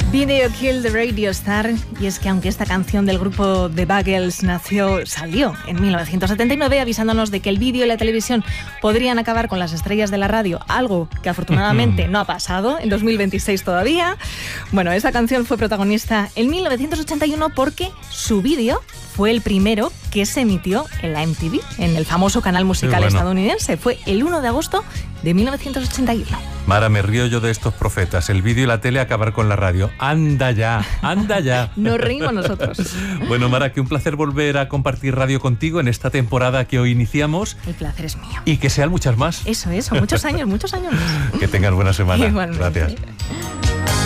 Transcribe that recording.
Video Kill the Radio Star. Y es que aunque esta canción del grupo The Buggles salió en 1979 avisándonos de que el vídeo y la televisión podrían acabar con las estrellas de la radio, algo que afortunadamente no ha pasado en 2026 todavía. Bueno, esa canción fue protagonista en 1981 porque su vídeo fue el primero que se emitió en la MTV, en el famoso canal musical estadounidense. Fue el 1 de agosto de 1981. Mara, me río yo de estos profetas. El vídeo y la tele acabar con la radio. ¡Anda ya! ¡Anda ya! Nos reímos nosotros. Bueno, Mara, que un placer volver a compartir radio contigo en esta temporada que hoy iniciamos. El placer es mío. Y que sean muchas más. Eso, muchos años más. Que tengas buena semana. Igualmente. Gracias.